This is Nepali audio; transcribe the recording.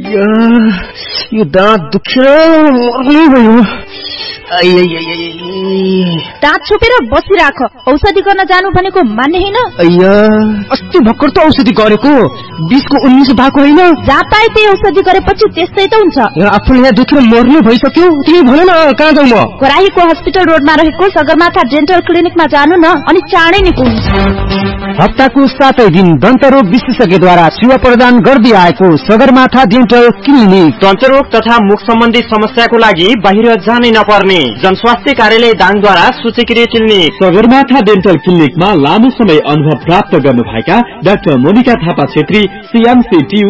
यो दाँत दुखेर मर्नै भयो। दाँत छोपेर बसिराख। औषधि गर्न जानु भनेको मान्ने हैन। अस्ति भर्खर त औषधि गरेको, 20 को 19 भएको हैन। जाताइ त्यही औषधि गरेपछि त्यस्तै त हुन्छ। आफूले यहाँ दुखेर मर्नु भइसक्यो। तिमी भन न कहाँ जाऊ म? कराहीको हस्पिटल रोडमा रहेको सगरमाथा डेन्टल क्लिनिकमा जानु न, अनि चाँडै निको हुन्छ। हप्ताको 7 दिन दन्तरोग विशेषज्ञद्वारा सेवा प्रदान गर्दै आएको सगरमाथा डेन्टल क्लिनिक। दन्तरोग तथा मुख सम्बन्धी समस्याको लागि बाहिर जानै नपर्ने जनस्वास्थ्य कार्यालय दाङद्वारा सूचीकृत क्लिनिक। सगरमाथा डेन्टल क्लिनिकमा लामो समय अनुभव प्राप्त गर्नुभएका डाक्टर मोनिका थापा छेत्री, CMC